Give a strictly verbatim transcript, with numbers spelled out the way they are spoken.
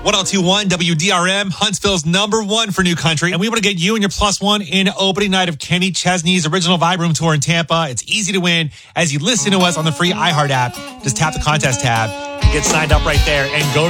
one oh two point one W D R M, Huntsville's number one for new country. And we want to get you and your plus one in opening night of Kenny Chesney's original Vibe Room Tour in Tampa. It's easy to win as you listen to us on the free iHeart app. Just tap the contest tab, get signed up right there, and go